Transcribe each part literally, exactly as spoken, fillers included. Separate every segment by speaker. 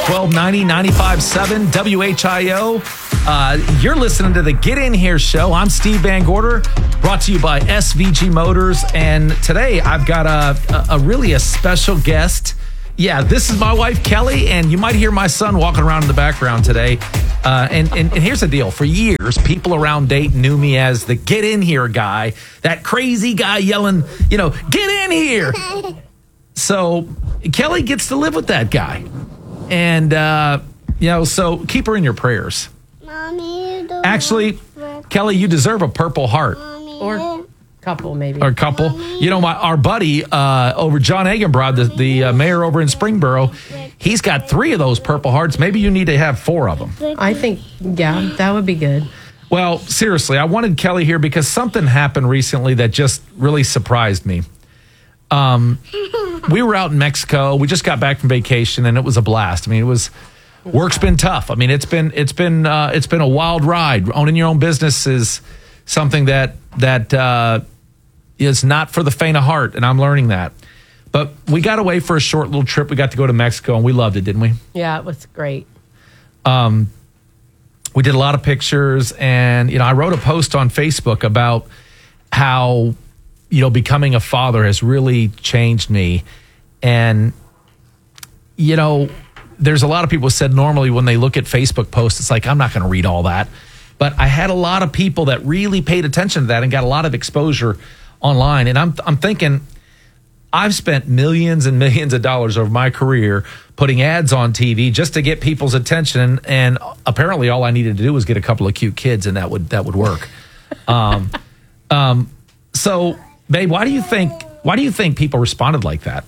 Speaker 1: twelve ninety, ninety-five point seven W H I O. Uh, you're listening to the Get In Here show. I'm Steve Van Gorder, brought to you by S V G Motors. And today I've got a, a, a really a special guest. Yeah, this is my wife, Kelly, and you might hear my son walking around in the background today. Uh, and, and, and here's the deal. For years, people around Dayton knew me as the Get In Here guy, that crazy guy yelling, you know, get in here. So Kelly gets to live with that guy. And, uh, you know, so keep her in your prayers.
Speaker 2: Mommy,
Speaker 1: Actually, Kelly, you deserve a Purple Heart.
Speaker 2: Mommy.
Speaker 3: Or couple, maybe.
Speaker 1: Or couple. You know, my our buddy uh, over, John Egenbrod, the, the uh, mayor over in Springboro, he's got three of those Purple Hearts. Maybe you need to have four of them.
Speaker 3: I think, yeah, that would be good.
Speaker 1: Well, seriously, I wanted Kelly here because something happened recently that just really surprised me. Um, we were out in Mexico. We just got back from vacation, and it was a blast. I mean, it was work's been tough. I mean, it's been it's been uh, it's been a wild ride. Owning your own business is something that that uh, is not for the faint of heart, and I'm learning that. But we got away for a short little trip. We got to go to Mexico, and we loved it, didn't we?
Speaker 3: Yeah, it was great.
Speaker 1: Um, we did a lot of pictures, and you know, I wrote a post on Facebook about how, you know, becoming a father has really changed me. And, you know, there's a lot of people who said normally when they look at Facebook posts, it's like, I'm not going to read all that. But I had a lot of people that really paid attention to that and got a lot of exposure online. And I'm I'm thinking, I've spent millions and millions of dollars over my career putting ads on T V just to get people's attention. And apparently all I needed to do was get a couple of cute kids, and that would that would work. um, um, so, babe, why do you think why do you think people responded like that?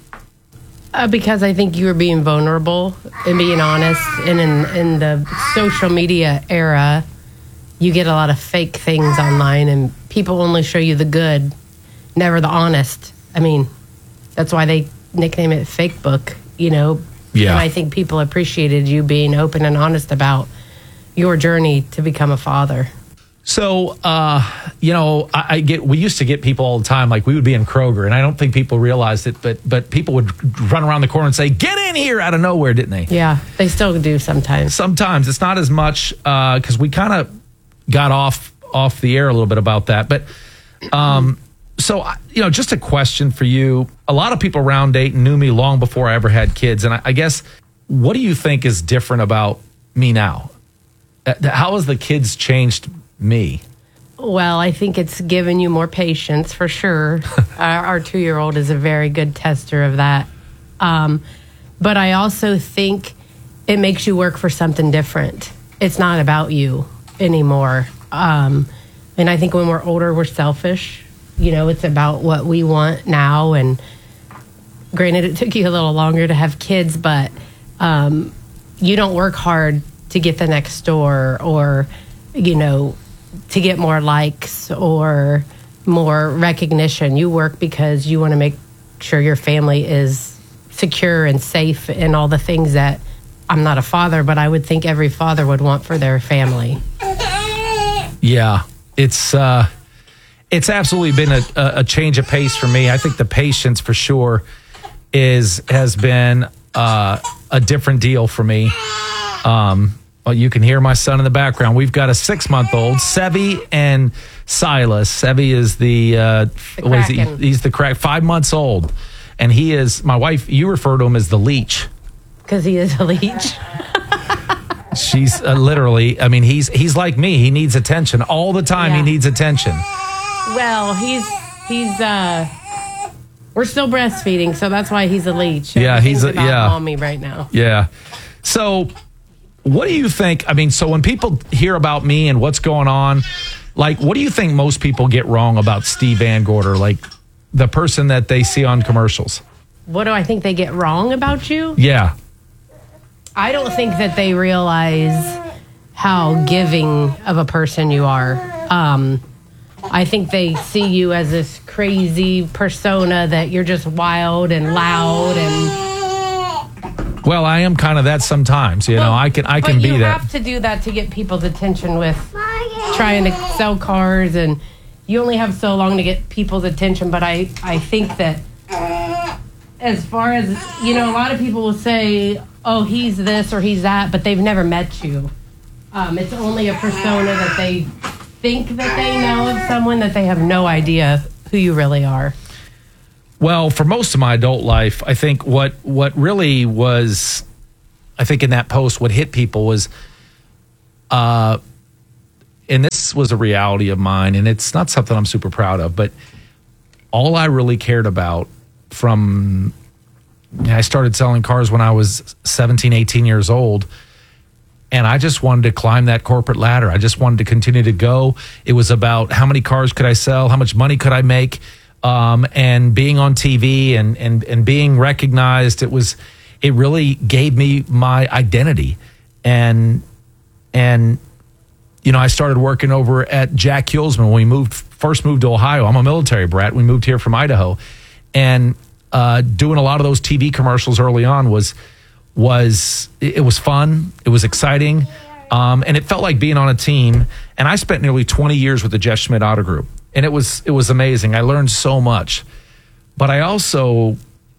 Speaker 3: Uh, because I think you were being vulnerable and being honest. And in, in the social media era, you get a lot of fake things online, and people only show you the good, never the honest. I mean, that's why they nickname it Fake Book, you know?
Speaker 1: Yeah.
Speaker 3: And I think people appreciated you being open and honest about your journey to become a father.
Speaker 1: So, uh, you know, I, I get. We used to get people all the time. Like, we would be in Kroger, and I don't think people realized it, but but people would run around the corner and say, "Get in here!" out of nowhere, didn't they?
Speaker 3: Yeah, they still do sometimes.
Speaker 1: Sometimes it's not as much because uh, we kind of got off off the air a little bit about that. But um, so, you know, just a question for you. A lot of people around Dayton knew me long before I ever had kids, and I, I guess, what do you think is different about me now? How has the kids changed me?
Speaker 3: Well, I think it's given you more patience for sure. our, our two-year-old is a very good tester of that. Um, but I also think it makes you work for something different. It's not about you anymore. Um, and I think when we're older, we're selfish. You know, it's about what we want now. And granted, it took you a little longer to have kids, but um, you don't work hard to get the next door or, you know, to get more likes or more recognition. You work because you want to make sure your family is secure and safe and all the things that, I'm not a father, but I would think every father would want for their family.
Speaker 1: Yeah, it's uh, it's absolutely been a, a change of pace for me. I think the patience for sure is has been uh, a different deal for me. Um, well, you can hear my son in the background. We've got a six-month-old, Sevi and Silas. Sevi is the, uh,
Speaker 3: the
Speaker 1: what is he?
Speaker 3: Kraken.
Speaker 1: He's the crack, five months old. And he is, my wife, you refer to him as the leech.
Speaker 3: Because he is a leech.
Speaker 1: She's uh, literally, I mean, he's he's like me. He needs attention. All the time
Speaker 3: Yeah.
Speaker 1: he needs attention.
Speaker 3: Well, he's, he's, uh, we're still breastfeeding, so that's why he's a leech.
Speaker 1: Yeah, he's a-
Speaker 3: Everything's about
Speaker 1: yeah.
Speaker 3: mommy right now.
Speaker 1: Yeah. So what do you think? I mean, so when people hear about me and what's going on, like, what do you think most people get wrong about Steve Van Gorder? Like, the person that they see on commercials?
Speaker 3: What do I think they get wrong about you?
Speaker 1: Yeah.
Speaker 3: I don't think that they realize how giving of a person you are. Um, I think they see you as this crazy persona that you're just wild and loud and...
Speaker 1: Well, I am kind of that sometimes, you know. I can I can
Speaker 3: but
Speaker 1: be
Speaker 3: you
Speaker 1: that.
Speaker 3: have to do that to get people's attention with trying to sell cars, and you only have so long to get people's attention. But I, I think that as far as, you know, a lot of people will say, oh, he's this or he's that, but they've never met you. Um, it's only a persona that they think that they know of someone, that they have no idea who you really are.
Speaker 1: Well, for most of my adult life, I think what what really was, I think in that post, what hit people was, uh, and this was a reality of mine, and it's not something I'm super proud of, but all I really cared about from, I started selling cars when I was seventeen, eighteen years old, and I just wanted to climb that corporate ladder. I just wanted to continue to go. It was about how many cars could I sell, how much money could I make, um, and being on T V and, and, and being recognized. It was, it really gave me my identity. And, and, you know, I started working over at Jack Hulsman when we moved, first moved to Ohio. I'm a military brat. We moved here from Idaho. And uh, doing a lot of those T V commercials early on was, was it was fun. It was exciting. Um, and it felt like being on a team. And I spent nearly twenty years with the Jeff Schmidt Auto Group. And it was it was amazing. I learned so much. But I also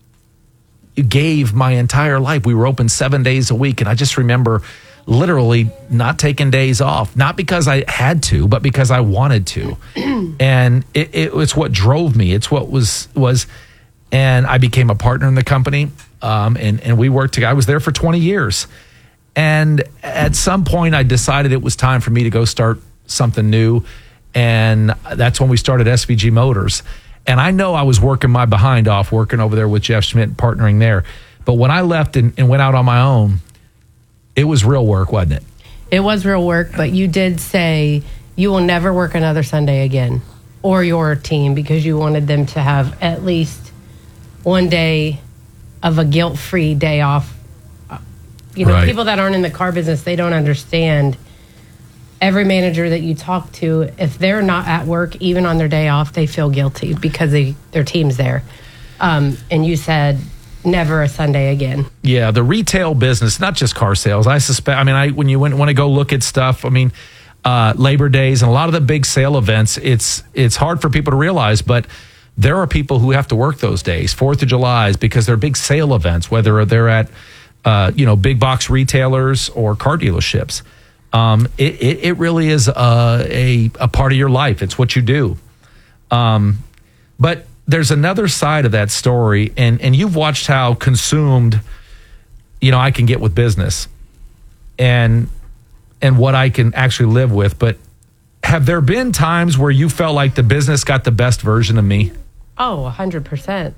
Speaker 1: gave my entire life. We were open seven days a week. And I just remember literally not taking days off, not because I had to, but because I wanted to. And it, it was what drove me. It's what was, was, and I became a partner in the company. Um, and, and we worked together. I was there for twenty years. And at some point I decided it was time for me to go start something new. And that's when we started S V G Motors. And I know I was working my behind off, working over there with Jeff Schmidt, partnering there. But when I left and, and went out on my own, it was real work, wasn't it?
Speaker 3: It was real work, but you did say you will never work another Sunday again, or your team, because you wanted them to have at least one day of a guilt-free day off. You know,
Speaker 1: right.
Speaker 3: People that aren't in the car business, they don't understand. Every manager that you talk to, if they're not at work, even on their day off, they feel guilty because they, their team's there. Um, and you said never a Sunday again.
Speaker 1: Yeah, the retail business, not just car sales. I suspect, I mean, I when you want to go look at stuff, I mean, uh, Labor Days and a lot of the big sale events, it's it's hard for people to realize, but there are people who have to work those days, Fourth of July's, because they're big sale events, whether they're at, uh, you know, big box retailers or car dealerships. Um, it, it, it really is a, a, a part of your life. It's what you do. Um, but there's another side of that story, and, and you've watched how consumed, you know, I can get with business and, and what I can actually live with. But have there been times where you felt like the business got the best version of me?
Speaker 3: Oh, one hundred percent.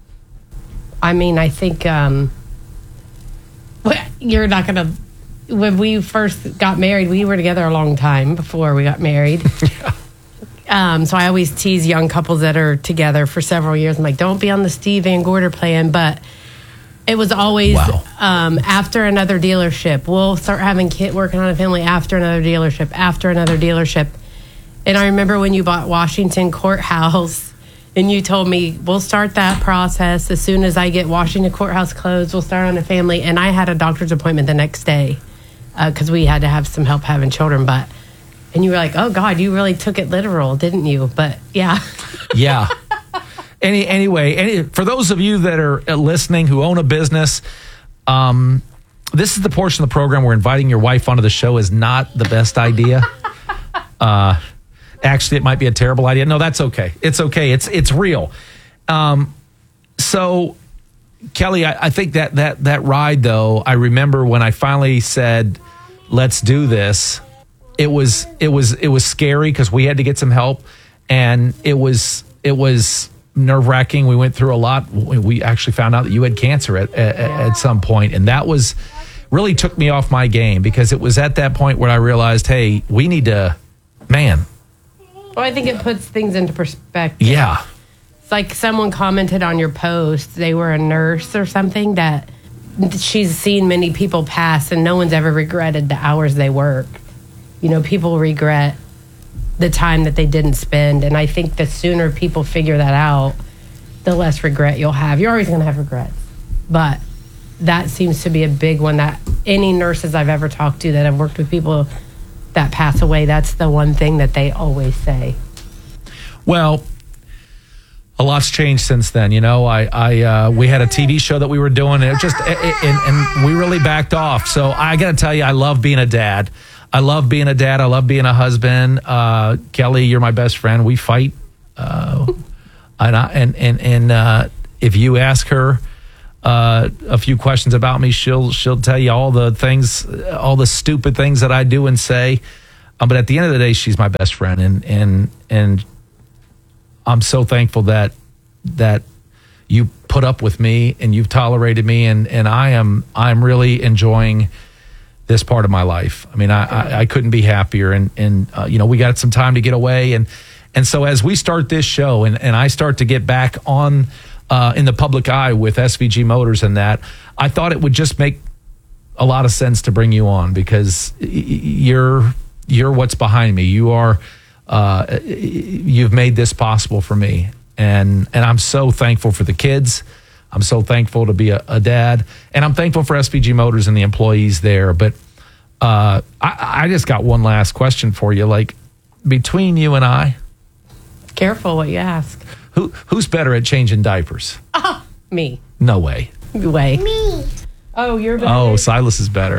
Speaker 3: I mean, I think um, you're not going to... When we first got married, we were together a long time before we got married.
Speaker 1: Yeah.
Speaker 3: Um, so I always tease young couples that are together for several years. I'm like, don't be on the Steve Van Gorder plan. But it was always
Speaker 1: wow.
Speaker 3: um, after another dealership. We'll start having kid working on a family after another dealership, after another dealership. And I remember when you bought Washington Courthouse, and you told me, we'll start that process as soon as I get Washington Courthouse closed. We'll start on a family. And I had a doctor's appointment the next day because uh, we had to have some help having children. But and you were like, oh, God, you really took it literal, didn't you? But, yeah.
Speaker 1: Yeah. Any Anyway, any, for those of you that are listening who own a business, um, this is the portion of the program where inviting your wife onto the show is not the best idea. uh Actually, it might be a terrible idea. No, that's okay. It's okay. It's it's real. Um, so, Kelly, I, I think that, that that ride, though, I remember when I finally said, let's do this, it was it was it was scary because we had to get some help, and it was it was nerve-wracking. We went through a lot. We actually found out that you had cancer at, at, at some point, and that was really took me off my game because it was at that point where I realized, hey, we need to, man.
Speaker 3: Well, I think it puts things into perspective.
Speaker 1: Yeah.
Speaker 3: It's like someone commented on your post, they were a nurse or something, that she's seen many people pass and no one's ever regretted the hours they worked. You know, people regret the time that they didn't spend. And I think the sooner people figure that out, the less regret you'll have. You're always going to have regrets. But that seems to be a big one that any nurses I've ever talked to that have worked with people that pass away, that's the one thing that they always say.
Speaker 1: Well, A lot's changed since then. You know, I, I, uh, we had a T V show that we were doing, and it just, it, it, and, and we really backed off. So I got to tell you, I love being a dad. I love being a dad. I love being a husband. Uh, Kelly, you're my best friend. We fight, uh, and I, and and and uh, if you ask her uh, a few questions about me, she'll she'll tell you all the things, all the stupid things that I do and say. Um, but at the end of the day, she's my best friend, and and and. I'm so thankful that that you put up with me and you've tolerated me, and, and I am I'm really enjoying this part of my life. I mean, I, I, I couldn't be happier, and and uh, you know, we got some time to get away, and and so as we start this show and, and I start to get back on uh, in the public eye with S V G Motors and that, I thought it would just make a lot of sense to bring you on, because you're you're what's behind me. You are. Uh, you've made this possible for me, and and I'm so thankful for the kids. I'm so thankful to be a, a dad, and I'm thankful for S V G Motors and the employees there. But uh, I, I just got one last question for you. Like, between you and I,
Speaker 3: careful what you ask.
Speaker 1: Who who's better at changing diapers?
Speaker 3: Oh, me.
Speaker 1: No way.
Speaker 3: Way. Me. Oh, you're better.
Speaker 1: Oh, Silas is better.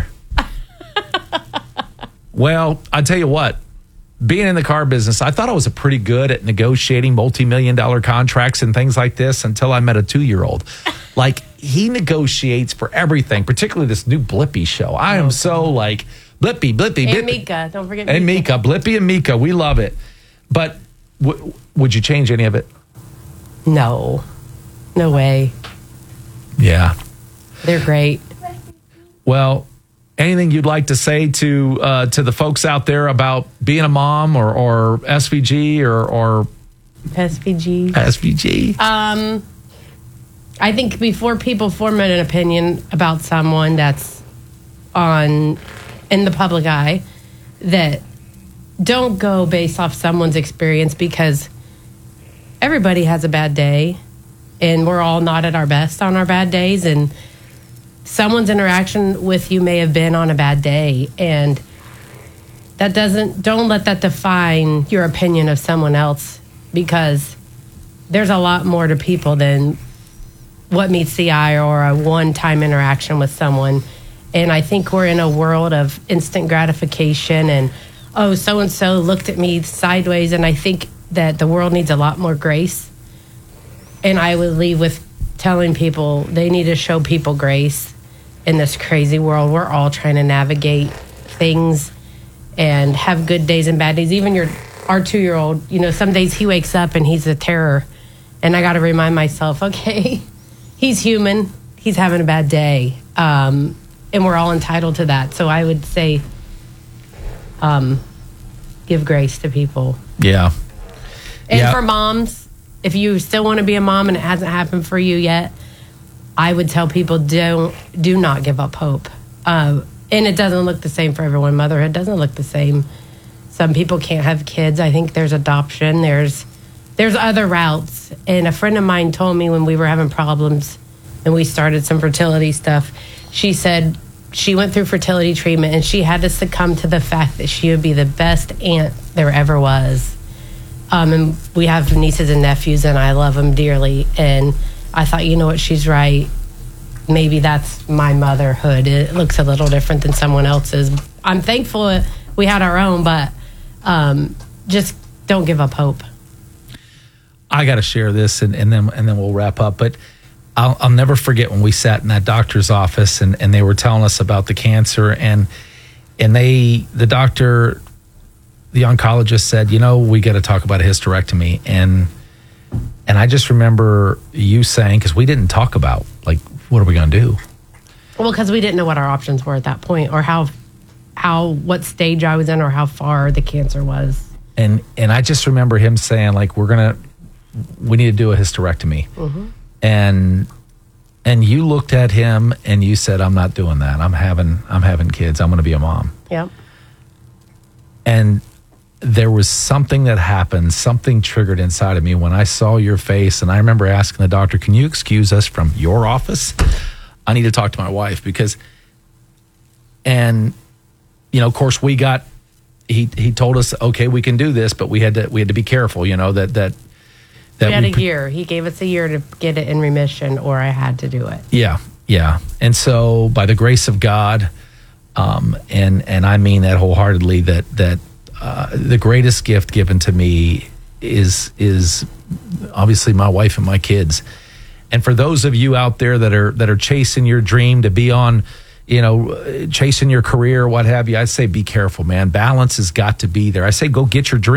Speaker 1: Well, I tell you what. Being in the car business, I thought I was pretty good at negotiating multi-million dollar contracts and things like this until I met a two-year-old. Like, he negotiates for everything, particularly this new Blippi show. I am so like, Blippi, Blippi, Blippi.
Speaker 3: And Mika, don't forget
Speaker 1: And
Speaker 3: Mika.
Speaker 1: Mika, Blippi and Mika, we love it. But w- would you change any of it?
Speaker 3: No. No way.
Speaker 1: Yeah.
Speaker 3: They're great.
Speaker 1: Well, anything you'd like to say to uh, to the folks out there about being a mom, or, or S V G or, or
Speaker 3: S V G?
Speaker 1: S V G?
Speaker 3: Um, I think before people form an opinion about someone that's on in the public eye, that don't go based off someone's experience, because everybody has a bad day, and we're all not at our best on our bad days, and someone's interaction with you may have been on a bad day, and that doesn't, don't let that define your opinion of someone else, because there's a lot more to people than what meets the eye or a one-time interaction with someone. And I think we're in a world of instant gratification, and oh, so-and-so looked at me sideways, and I think that the world needs a lot more grace. And I would leave with telling people they need to show people grace. In this crazy world, we're all trying to navigate things and have good days and bad days. Even your our two-year-old, you know, some days he wakes up and he's a terror. And I got to remind myself, okay, he's human. He's having a bad day. Um, and we're all entitled to that. So I would say um, give grace to people.
Speaker 1: Yeah.
Speaker 3: And
Speaker 1: yeah.
Speaker 3: for moms, if you still want to be a mom and it hasn't happened for you yet, I would tell people don't do not give up hope. Uh, and it doesn't look the same for everyone. Motherhood doesn't look the same. Some people can't have kids. I think there's adoption. There's there's other routes. And a friend of mine told me when we were having problems and we started some fertility stuff, she said she went through fertility treatment and she had to succumb to the fact that she would be the best aunt there ever was. Um, and we have nieces and nephews, and I love them dearly. And I thought, you know what, she's right. Maybe that's my motherhood. It looks a little different than someone else's. I'm thankful we had our own, but um, just don't give up hope.
Speaker 1: I got to share this, and, and then and then we'll wrap up. But I'll, I'll never forget when we sat in that doctor's office, and, and they were telling us about the cancer, and and they the doctor, the oncologist said, you know, we got to talk about a hysterectomy, and. And I just remember you saying, because we didn't talk about, like, what are we going to do?
Speaker 3: Well, because we didn't know what our options were at that point, or how, how, what stage I was in, or how far the cancer was.
Speaker 1: And and I just remember him saying, like, we're going to, we need to do a hysterectomy. Mm-hmm. And and you looked at him and you said, I'm not doing that. I'm having, I'm having kids. I'm going to be a mom.
Speaker 3: Yep.
Speaker 1: And there was something that happened, something triggered inside of me when I saw your face. And I remember asking the doctor, can you excuse us from your office? I need to talk to my wife, because, and, you know, of course we got, he, he told us, okay, we can do this, but we had to, we had to be careful, you know, that, that that
Speaker 3: we had
Speaker 1: we
Speaker 3: a
Speaker 1: put-
Speaker 3: year. He gave us a year to get it in remission, or I had to do it.
Speaker 1: Yeah, yeah. And so, by the grace of God, um, and and I mean that wholeheartedly, that that uh, the greatest gift given to me is is obviously my wife and my kids. And for those of you out there that are that are chasing your dream to be on, you know, chasing your career or what have you, I say be careful, man. Balance has got to be there. I say go get your dream.